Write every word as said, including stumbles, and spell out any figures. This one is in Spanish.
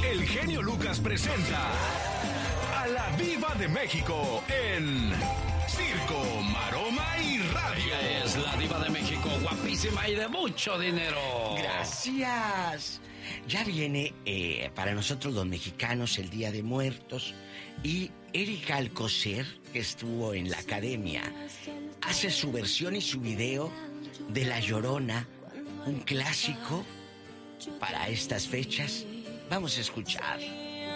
el genio Lucas presenta a la Diva de México en Circo, Maroma y Radio. Es la Diva de México, guapísima y de mucho dinero. Gracias. Ya viene eh, para nosotros los mexicanos el Día de Muertos y Erika Alcocer, que estuvo en la academia, hace su versión y su video de La Llorona, un clásico para estas fechas. Vamos a escuchar.